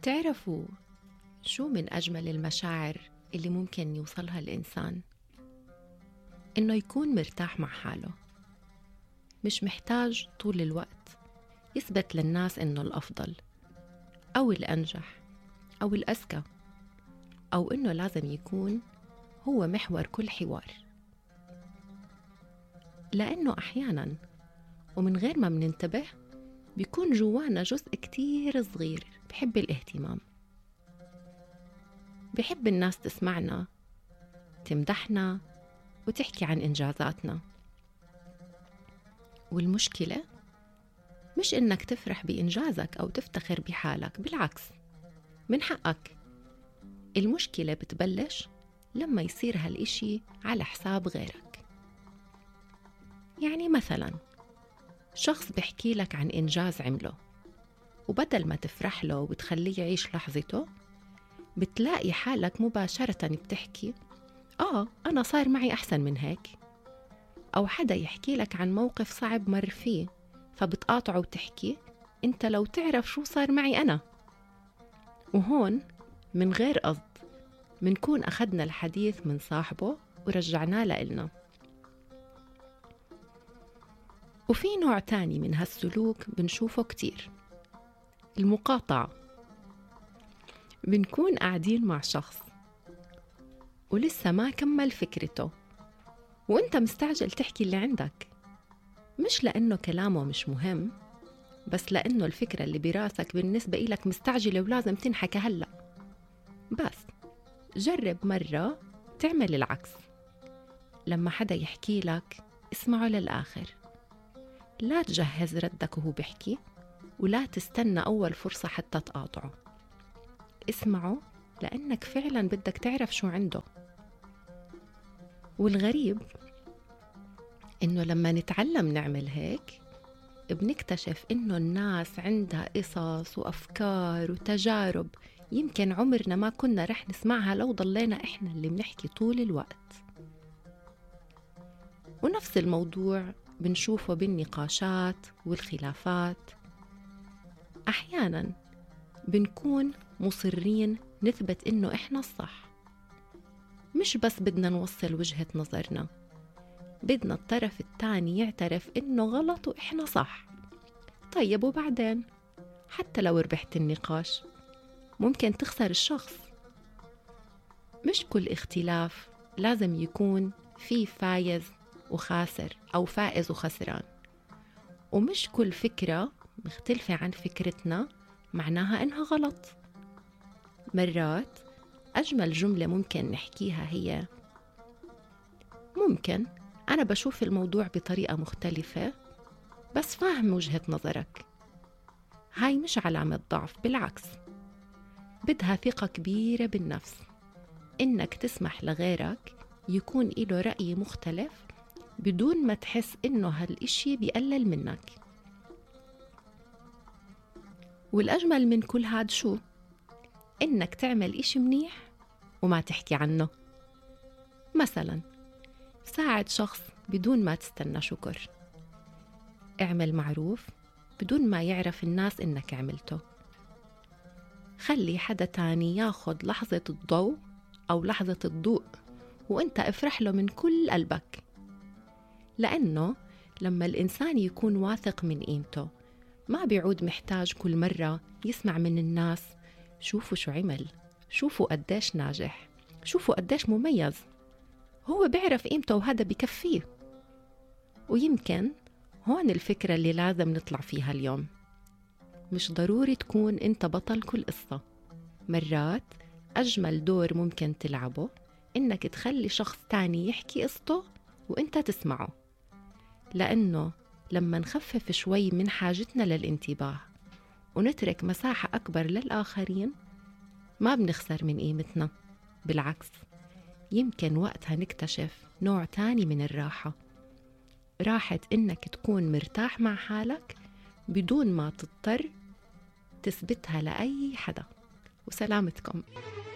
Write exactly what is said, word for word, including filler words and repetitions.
بتعرفوا شو من أجمل المشاعر اللي ممكن يوصلها الإنسان؟ إنه يكون مرتاح مع حاله، مش محتاج طول الوقت يثبت للناس إنه الأفضل أو الأنجح أو الأذكى، أو إنه لازم يكون هو محور كل حوار. لأنه أحياناً ومن غير ما مننتبه بيكون جوانا جزء كتير صغير بحب الاهتمام، بحب الناس تسمعنا، تمدحنا وتحكي عن إنجازاتنا. والمشكلة مش إنك تفرح بإنجازك أو تفتخر بحالك، بالعكس من حقك. المشكلة بتبلش لما يصير هالإشي على حساب غيرك. يعني مثلا شخص بيحكي لك عن إنجاز عمله، وبدل ما تفرح له وتخليه يعيش لحظته، بتلاقي حالك مباشرة بتحكي آه أنا صار معي أحسن من هيك. أو حدا يحكي لك عن موقف صعب مر فيه، فبتقاطعه وتحكي أنت لو تعرف شو صار معي أنا. وهون من غير قصد منكون أخذنا الحديث من صاحبه ورجعناه لإلنا. وفي نوع تاني من هالسلوك بنشوفه كتير، المقاطعة. بنكون قاعدين مع شخص ولسه ما كمل فكرته، وانت مستعجل تحكي اللي عندك، مش لأنه كلامه مش مهم، بس لأنه الفكرة اللي براسك بالنسبة إلك مستعجلة ولازم تنحكى هلأ. بس جرب مرة تعمل العكس. لما حدا يحكي لك اسمعه للآخر، لا تجهز ردك وهو بيحكي، ولا تستنى أول فرصة حتى تقاطعه. اسمعه لأنك فعلا بدك تعرف شو عنده. والغريب إنه لما نتعلم نعمل هيك بنكتشف إنه الناس عندها قصص وأفكار وتجارب يمكن عمرنا ما كنا رح نسمعها لو ضلينا إحنا اللي بنحكي طول الوقت. ونفس الموضوع بنشوفه بالنقاشات والخلافات. أحياناً بنكون مصرين نثبت إنه إحنا الصح، مش بس بدنا نوصل وجهة نظرنا، بدنا الطرف التاني يعترف إنه غلط وإحنا صح. طيب وبعدين؟ حتى لو ربحت النقاش ممكن تخسر الشخص. مش كل اختلاف لازم يكون فيه فايز وخاسر أو فائز وخسران، ومش كل فكرة مختلفة عن فكرتنا معناها إنها غلط. مرات أجمل جملة ممكن نحكيها هي ممكن أنا بشوف الموضوع بطريقة مختلفة بس فاهم وجهة نظرك. هاي مش علامة ضعف، بالعكس بدها ثقة كبيرة بالنفس، إنك تسمح لغيرك يكون له رأي مختلف بدون ما تحس إنه هالإشي بيقلل منك. والأجمل من كل هاد شو؟ إنك تعمل إشي منيح وما تحكي عنه. مثلا ساعد شخص بدون ما تستنى شكر، اعمل معروف بدون ما يعرف الناس إنك عملته. خلي حدا تاني ياخد لحظة الضوء أو لحظة الضوء وإنت افرح له من كل قلبك. لأنه لما الإنسان يكون واثق من قيمته ما بيعود محتاج كل مرة يسمع من الناس شوفوا شو عمل، شوفوا قديش ناجح، شوفوا قديش مميز. هو بيعرف قيمته وهذا بكفيه. ويمكن هون الفكرة اللي لازم نطلع فيها اليوم، مش ضروري تكون انت بطل كل قصة. مرات أجمل دور ممكن تلعبه إنك تخلي شخص تاني يحكي قصته وإنت تسمعه. لأنه لما نخفف شوي من حاجتنا للانتباه ونترك مساحة أكبر للآخرين ما بنخسر من قيمتنا، بالعكس يمكن وقتها نكتشف نوع تاني من الراحة، راحة إنك تكون مرتاح مع حالك بدون ما تضطر تثبتها لأي حدا. وسلامتكم.